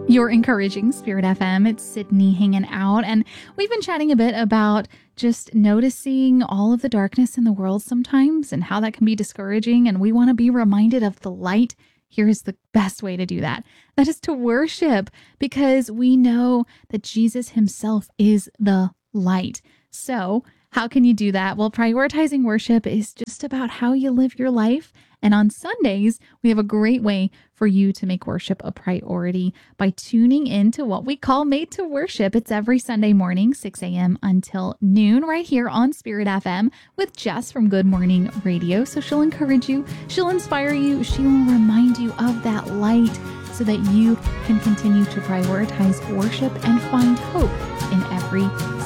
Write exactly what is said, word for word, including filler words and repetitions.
You're encouraging Spirit F M. It's Sydney hanging out, and we've been chatting a bit about just noticing all of the darkness in the world sometimes and how that can be discouraging, and we want to be reminded of the light. Here's the best way to do that. That is to worship, because we know that Jesus himself is the light. So how can you do that? Well, prioritizing worship is just about how you live your life. And on Sundays, we have a great way for you to make worship a priority by tuning into what we call Made to Worship. It's every Sunday morning, six a.m. until noon, right here on Spirit F M with Jess from Good Morning Radio. So she'll encourage you, she'll inspire you, she will remind you of that light so that you can continue to prioritize worship and find hope in every